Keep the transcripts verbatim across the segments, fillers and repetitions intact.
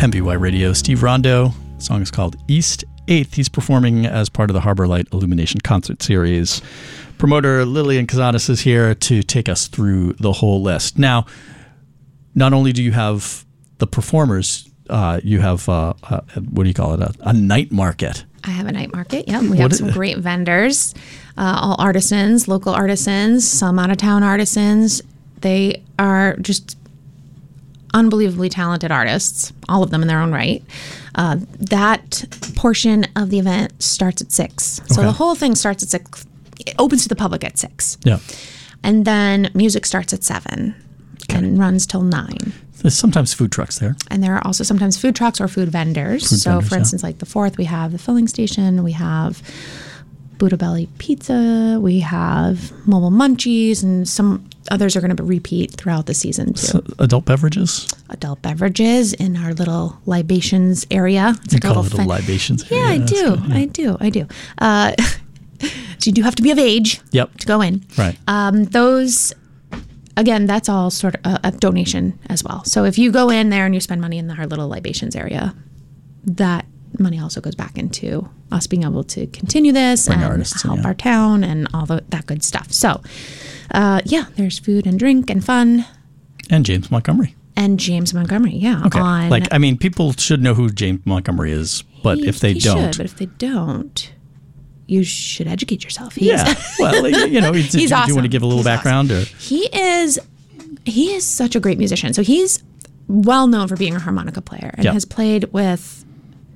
M B Y Radio, Steve Rondo. The song is called East eighth. He's performing as part of the Harbor Light Illumination Concert Series. Promoter Lillian Kazanis is here to take us through the whole list. Now, not only do you have the performers, uh, you have, uh, uh, what do you call it, a, a night market. I have a night market, yep. We have what some is, great vendors, uh, all artisans, local artisans, some out-of-town artisans. They are just unbelievably talented artists, all of them in their own right. Uh, that portion of the event starts at six. So okay. the whole thing starts at six. It opens to the public at six. Yeah. And then music starts at seven okay. and runs till nine. There's sometimes food trucks there. And there are also sometimes food trucks or food vendors. Food so vendors, for instance, yeah. like the fourth, we have the filling station, we have Buddha Belly Pizza, we have Mobile Munchies, and some others are going to repeat throughout the season too. So adult beverages? Adult beverages in our little libations area. It's you like call a it a fin- libations yeah, area? I do. Good, yeah, I do. I do. Uh, so you do have to be of age yep. to go in. Right. Um, those, again, that's all sort of a, a donation as well. So if you go in there and you spend money in our little libations area, that money also goes back into us being able to continue this Bring and artists help in, yeah. our town and all the, that good stuff. So, uh, yeah, there's food and drink and fun. And James Montgomery. And James Montgomery, yeah. Okay. On, like, I mean, people should know who James Montgomery is, but he, if they he don't. Should, but if they don't, you should educate yourself. He's, yeah. Well, you know, he's do, do awesome. you want to give a little he's background? Awesome. Or? He is, he is such a great musician. So he's well known for being a harmonica player and yep. has played with,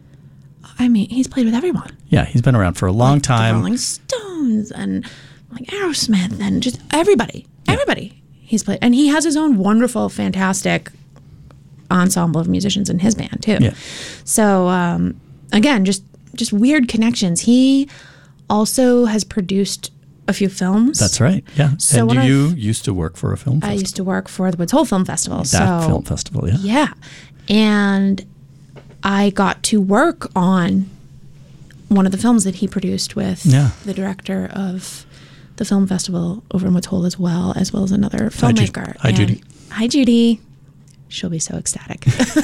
I mean, he's played with everyone. Yeah, he's been around for a long like time. The Rolling Stones and like Aerosmith and just everybody. Yeah. Everybody he's played. And he has his own wonderful, fantastic ensemble of musicians in his band too. Yeah. So um, again, just just weird connections. He also has produced a few films. That's right. Yeah. So and you I've, used to work for a film festival. I used to work for the Woods Hole Film Festival. That so, film festival, yeah. Yeah. And I got to work on one of the films that he produced with yeah. the director of the film festival over in Woods Hole as well, as well as another filmmaker. Hi, Ju- hi Judy. Hi, Judy. She'll be so ecstatic.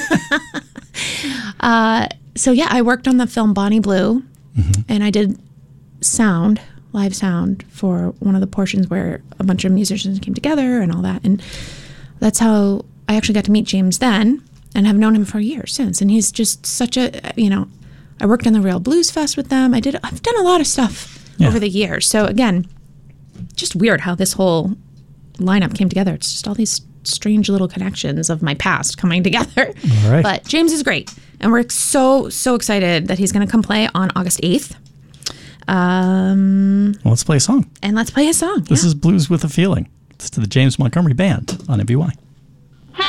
uh, so, yeah, I worked on the film Bonnie Blue, mm-hmm. and I did sound, live sound, for one of the portions where a bunch of musicians came together and all that. And that's how I actually got to meet James then and have known him for years since. And he's just such a, you know, I worked on the Real Blues Fest with them. I did, I've done a lot of stuff yeah. over the years. So, again, just weird how this whole lineup came together. It's just all these strange little connections of my past coming together. All right. But James is great. And we're so, so excited that he's going to come play on August eighth. Um, well, let's play a song. And let's play a song. This yeah. is Blues with a Feeling. It's to the James Montgomery Band on M B Y.